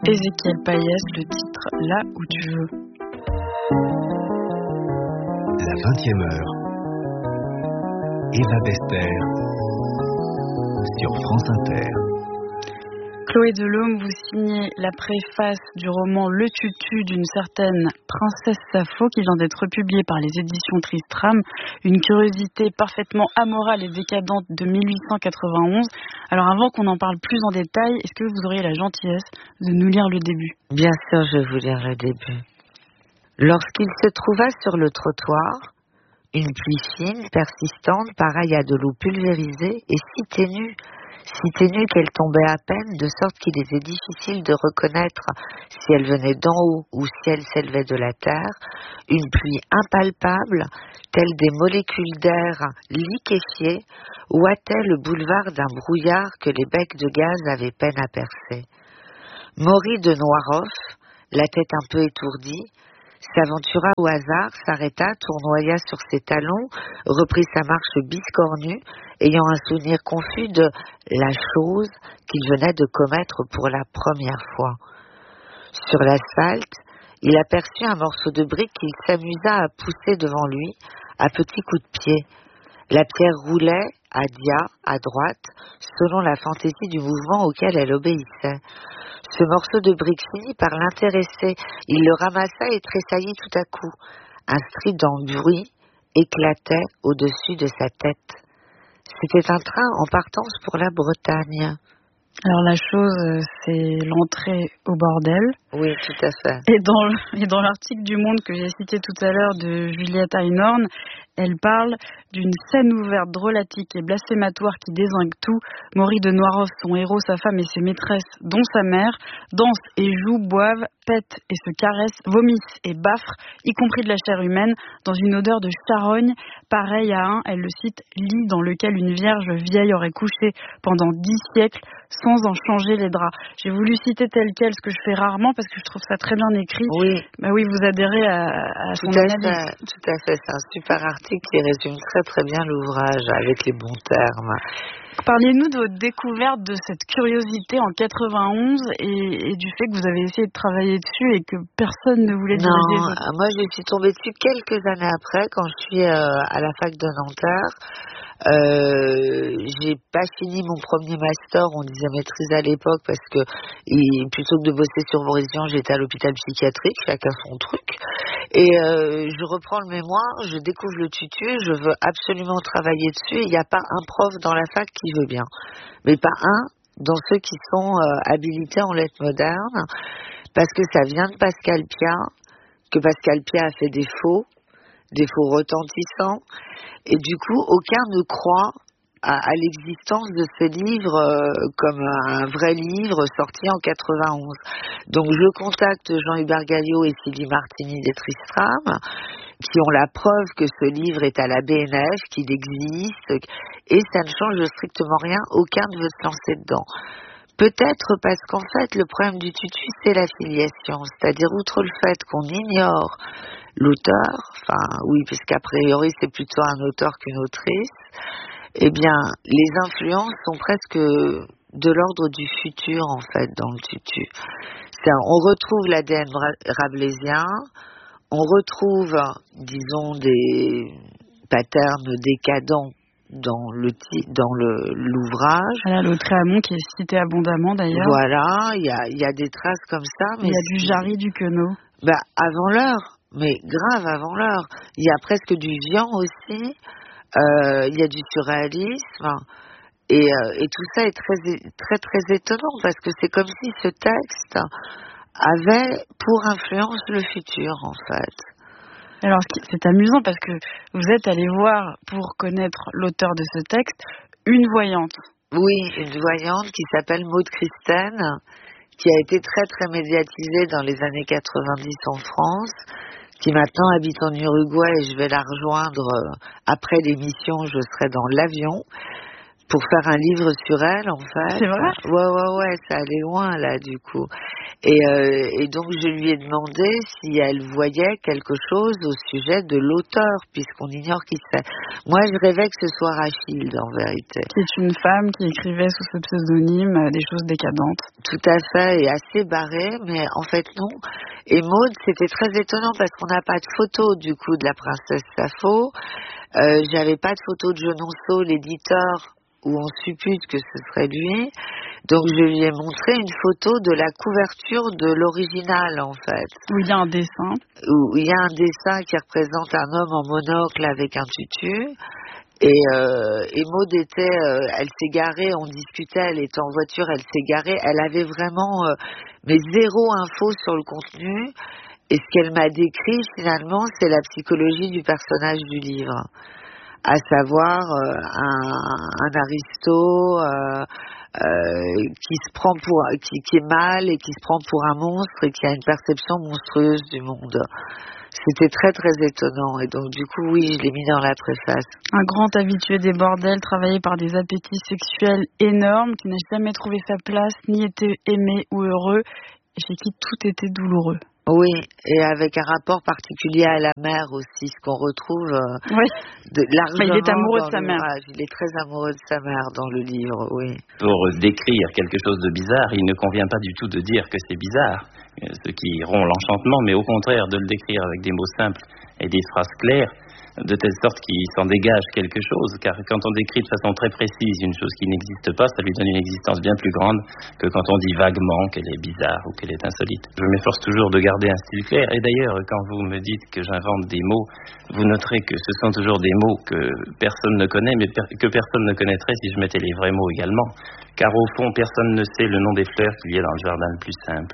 Ézéchiel Payès, le titre Là où tu veux. La 20e heure. Eva Bester sur France Inter. Chloé Delhomme, vous signez la préface du roman Le Tutu d'une certaine Princesse Sappho qui vient d'être publié par les éditions Tristram, une curiosité parfaitement amorale et décadente de 1891. Alors avant qu'on en parle plus en détail, est-ce que vous auriez la gentillesse de nous lire le début ? Bien sûr, je vais vous lire le début. Lorsqu'il se trouva sur le trottoir, une pluie fine, persistante, pareille à de l'eau pulvérisée et si ténue qu'elle tombait à peine, de sorte qu'il était difficile de reconnaître si elle venait d'en haut ou si elle s'élevait de la terre, une pluie impalpable, telle des molécules d'air liquéfiées, ouatait le boulevard d'un brouillard que les becs de gaz avaient peine à percer. Maury de Noiroff, la tête un peu étourdie, s'aventura au hasard, s'arrêta, tournoya sur ses talons, reprit sa marche biscornue, ayant un souvenir confus de la chose qu'il venait de commettre pour la première fois. Sur l'asphalte, il aperçut un morceau de brique qu'il s'amusa à pousser devant lui, à petits coups de pied. La pierre roulait, à dia, à droite, selon la fantaisie du mouvement auquel elle obéissait. Ce morceau de brique finit par l'intéresser. Il le ramassa et tressaillit tout à coup. Un strident bruit éclatait au-dessus de sa tête. C'était un train en partance pour la Bretagne. Alors la chose, c'est l'entrée au bordel. Oui, tout à fait. Et dans l'article du Monde que j'ai cité tout à l'heure de Juliette Einhorn, elle parle d'une scène ouverte, drôlatique et blasphématoire qui dézingue tout. Maury de Noiroff, son héros, sa femme et ses maîtresses, dont sa mère, dansent et jouent, boivent, pètent et se caressent, vomissent et baffrent, y compris de la chair humaine, dans une odeur de charogne, pareille à un, elle le cite, lit dans lequel une vierge vieille aurait couché pendant 10 siècles sans en changer les draps. J'ai voulu citer tel quel, ce que je fais rarement parce que je trouve ça très bien écrit. Oui. Bah oui, vous adhérez à son analyse. Tout à fait, c'est un super article qui résume très très bien l'ouvrage avec les bons termes. Parlez-nous de votre découverte de cette curiosité en 91 et du fait que vous avez essayé de travailler dessus et que personne ne voulait diriger. Non, moi je suis tombée dessus quelques années après quand je suis à la fac de Nanterre. J'ai pas fini mon premier master, on disait maîtrise à l'époque parce que plutôt que de bosser sur Bourg-Édouard, j'étais à l'hôpital psychiatrique, chacun son truc. Et je reprends le mémoire, je découvre le tutu, je veux absolument travailler dessus. Il n'y a pas un prof dans la fac qui veut bien, mais pas un dans ceux qui sont habilités en lettres modernes, parce que ça vient de Pascal Piat, que Pascal Piat a fait des faux retentissants, et du coup aucun ne croit à l'existence de ce livre comme un vrai livre sorti en 91. Donc je contacte Jean-Hubert Gaillot et Sylvie Martini des Tristram, qui ont la preuve que ce livre est à la BNF, qu'il existe, et ça ne change strictement rien, aucun ne veut se lancer dedans. Peut-être parce qu'en fait, le problème du tutu, c'est la filiation. C'est-à-dire, outre le fait qu'on ignore l'auteur, oui, puisqu'a priori, c'est plutôt un auteur qu'une autrice, eh bien, les influences sont presque de l'ordre du futur, en fait, dans le tutu. On retrouve l'ADN rabelaisien, on retrouve, disons, des patterns décadents dans l'ouvrage. Voilà, le Tréamont qui est cité abondamment d'ailleurs. Voilà, il y a des traces comme ça. Mais il y a du Jarry, du Queneau. Avant l'heure, mais grave avant l'heure. Il y a presque du Vian aussi, il y a du surréalisme, et tout ça est très, très, très étonnant parce que c'est comme si ce texte avait pour influence le futur, en fait. Alors, c'est amusant parce que vous êtes allé voir, pour connaître l'auteur de ce texte, une voyante. Oui, une voyante qui s'appelle Maud Christen, qui a été très très médiatisée dans les années 90 en France, qui maintenant habite en Uruguay et je vais la rejoindre après l'émission, je serai dans l'avion, pour faire un livre sur elle, en fait. C'est vrai? Ouais, ça allait loin, là, du coup. Et donc, je lui ai demandé si elle voyait quelque chose au sujet de l'auteur, puisqu'on ignore qui c'est. Moi, je rêvais que ce soit Rachilde, en vérité. Qui est une femme qui écrivait sous ce pseudonyme des choses décadentes. Tout à fait, et assez barrée, mais en fait, non. Et Maud, c'était très étonnant parce qu'on n'a pas de photo, du coup, de la princesse Sappho. J'avais pas de photo de Genonceau, l'éditeur, où on suppute que ce serait lui. Donc je lui ai montré une photo de la couverture de l'original, en fait. Où il y a un dessin. Où il y a un dessin qui représente un homme en monocle avec un tutu. Et Maud était, elle s'est garée, on discutait, elle était en voiture, elle s'est garée, elle avait vraiment mais zéro info sur le contenu. Et ce qu'elle m'a décrit finalement, c'est la psychologie du personnage du livre, à savoir un aristo qui se prend pour qui est mal et qui se prend pour un monstre et qui a une perception monstrueuse du monde. C'était très très étonnant et donc du coup oui, je l'ai mis dans la préface. Un grand habitué des bordels, travaillé par des appétits sexuels énormes, qui n'a jamais trouvé sa place, ni été aimé ou heureux, et chez qui tout était douloureux. Oui, et avec un rapport particulier à la mère aussi, ce qu'on retrouve largement. Il est amoureux de sa mère. Il est très amoureux de sa mère dans le livre, oui. Pour décrire quelque chose de bizarre, il ne convient pas du tout de dire que c'est bizarre, ce qui rompt l'enchantement, mais au contraire de le décrire avec des mots simples et des phrases claires, de telle sorte qu'il s'en dégage quelque chose, car quand on décrit de façon très précise une chose qui n'existe pas, ça lui donne une existence bien plus grande que quand on dit vaguement qu'elle est bizarre ou qu'elle est insolite. Je m'efforce toujours de garder un style clair, et d'ailleurs, quand vous me dites que j'invente des mots, vous noterez que ce sont toujours des mots que personne ne connaît, mais que personne ne connaîtrait si je mettais les vrais mots également, car au fond, personne ne sait le nom des fleurs qu'il y a dans le jardin le plus simple.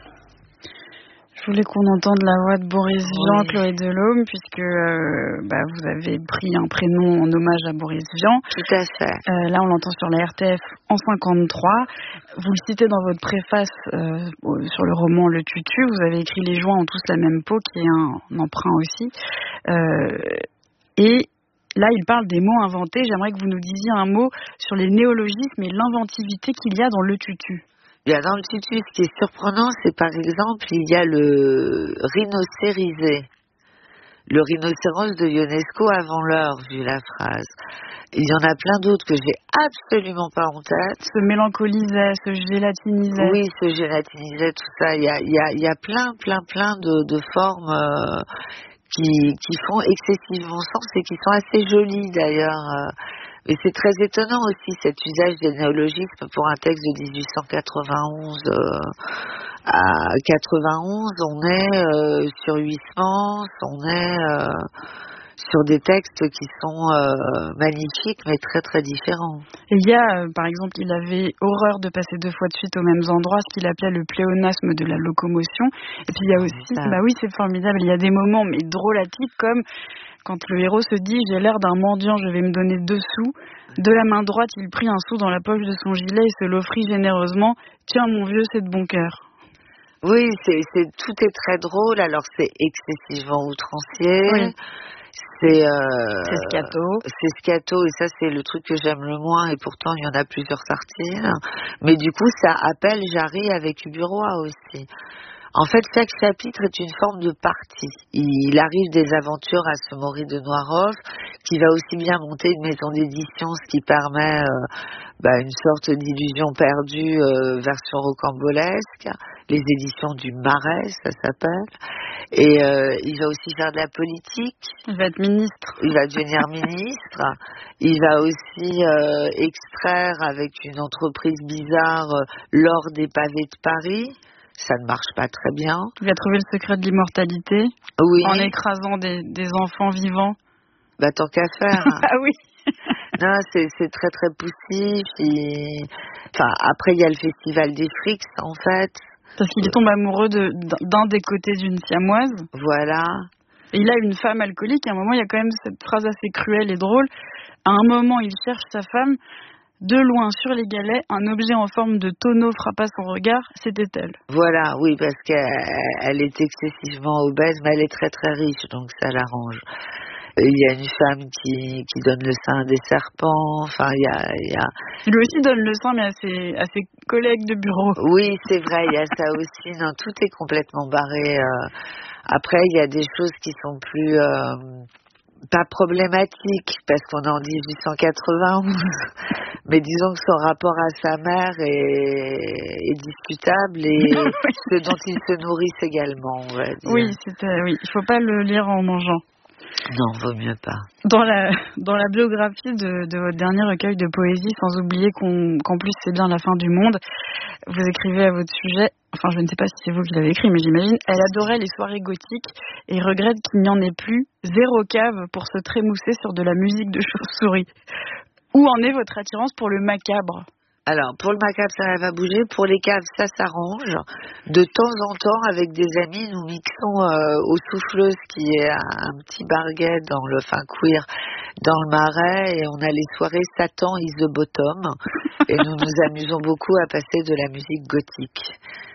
Je voulais qu'on entende la voix de Boris Vian, oui. Chloé Delhomme, puisque vous avez pris un prénom en hommage à Boris Vian. Tout à fait. Là, on l'entend sur la RTF en 53. Vous le citez dans votre préface sur le roman Le Tutu. Vous avez écrit Les joints ont tous la même peau, qui est un emprunt aussi. Et là, il parle des mots inventés. J'aimerais que vous nous disiez un mot sur les néologismes et l'inventivité qu'il y a dans Le Tutu. Bien, dans le tutu, ce qui est surprenant, c'est par exemple, il y a le rhinocérisé. Le rhinocéros de Ionesco avant l'heure, vu la phrase. Il y en a plein d'autres que j'ai absolument pas en tête. Se mélancolisait, se gélatinisait. Oui, se gélatinisait, tout ça. Il y a plein de formes qui font excessivement sens et qui sont assez jolies d'ailleurs. Et c'est très étonnant aussi cet usage des néologismes pour un texte de 1891. À 91, on est sur Huysmans, on est sur des textes qui sont magnifiques mais très très différents. Et il y a, par exemple, il avait horreur de passer 2 fois de suite aux mêmes endroits, ce qu'il appelait le pléonasme de la locomotion. Et puis il y a aussi, oui c'est formidable, il y a des moments mais drôlatiques comme quand le héros se dit « j'ai l'air d'un mendiant, je vais me donner 2 sous ». De la main droite, il prit un sou dans la poche de son gilet et se l'offrit généreusement. « Tiens mon vieux, c'est de bon cœur ». Oui, tout est très drôle, alors c'est excessivement outrancier. Oui. C'est scato. C'est scato et ça c'est le truc que j'aime le moins et pourtant il y en a plusieurs tartines. Mais du coup ça appelle Jarry avec Uburoy aussi. En fait, chaque chapitre est une forme de partie. Il arrive des aventures à ce Maury de Noiroff, qui va aussi bien monter une maison d'édition, ce qui permet une sorte d'illusion perdue version rocambolesque. Les éditions du Marais, ça s'appelle. Et il va aussi faire de la politique. Il va être ministre. Il va devenir ministre. Il va aussi extraire avec une entreprise bizarre l'or des pavés de Paris. Ça ne marche pas très bien. Il a trouvé le secret de l'immortalité. Oui. En écrasant des enfants vivants. Tant qu'à faire. Ah oui. Non, c'est très très poussif. Après il y a le festival des frics en fait. Parce qu'il tombe amoureux d'un des côtés d'une siamoise. Voilà. Et il a une femme alcoolique. À un moment, il y a quand même cette phrase assez cruelle et drôle. À un moment, il cherche sa femme. De loin, sur les galets, un objet en forme de tonneau frappa son regard, c'était elle. Voilà, oui, parce qu'elle est excessivement obèse, mais elle est très très riche, donc ça l'arrange. Il y a une femme qui donne le sein à des serpents. Enfin, il y a... Lui aussi donne le sein, mais à ses collègues de bureau. Oui, c'est vrai, il y a ça aussi. Non, tout est complètement barré. Après, il y a des choses qui sont plus pas problématiques parce qu'on est en 1891. Mais disons que son rapport à sa mère est discutable et ce dont ils se nourrissent également, on va dire. Oui, il faut pas le lire en mangeant. Non, vaut mieux pas. Dans la biographie de votre dernier recueil de poésie, sans oublier qu'en plus c'est bien la fin du monde, vous écrivez à votre sujet, enfin je ne sais pas si c'est vous qui l'avez écrit, mais j'imagine, elle adorait les soirées gothiques et regrette qu'il n'y en ait plus, 0 cave pour se trémousser sur de la musique de chauve-souris. Où en est votre attirance pour le macabre ? Alors, pour le macabre, ça va bouger. Pour les caves, ça s'arrange. De temps en temps, avec des amis, nous mixons aux Souffleuses, qui est un petit barguet queer dans le Marais, et on a les soirées Satan is the bottom. Et nous nous amusons beaucoup à passer de la musique gothique.